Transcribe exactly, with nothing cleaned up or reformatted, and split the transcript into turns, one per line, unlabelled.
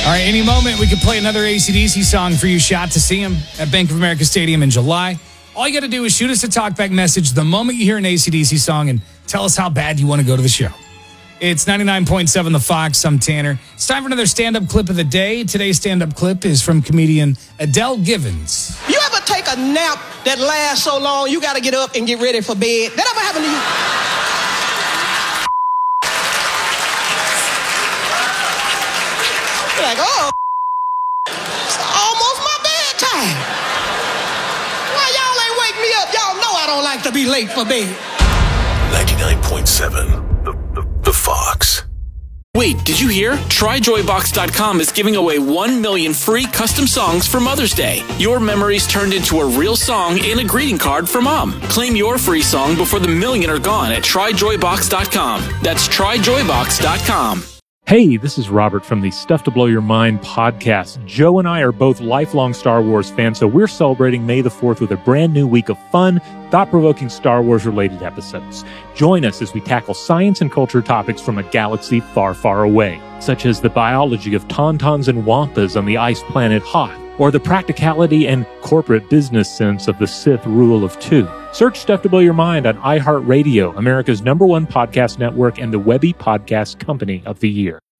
All right, any moment we could play another A C D C song for you, shot to see him at Bank of America Stadium in July. All you got to do is shoot us a talkback message the moment you hear an A C D C song and tell us how bad you want to go to the show. It's ninety-nine point seven The Fox. I'm Tanner. It's time for another stand-up clip of the day. Today's stand-up clip is from comedian Adele Givens.
You ever take a nap that lasts so long you got to get up and get ready for bed? That ever happened to you? You're like, oh, it's almost my bedtime. Why y'all ain't wake me up? Y'all know I don't like to be late for bed.
ninety-nine point seven The, the, the Fox.
Wait, did you hear? Try Joy Box dot com is giving away one million free custom songs for Mother's Day. Your memories turned into a real song and a greeting card for Mom. Claim your free song before the million are gone at Try Joy Box dot com. That's Try Joy Box dot com.
Hey, this is Robert from the Stuff to Blow Your Mind podcast. Joe and I are both lifelong Star Wars fans, so we're celebrating May the fourth with a brand new week of fun, thought-provoking Star Wars-related episodes. Join us as we tackle science and culture topics from a galaxy far, far away, such as the biology of tauntauns and wampas on the ice planet Hoth, or the practicality and corporate business sense of the Sith rule of two. Search Stuff to Blow Your Mind on iHeartRadio, America's number one podcast network and the Webby Podcast Company of the Year.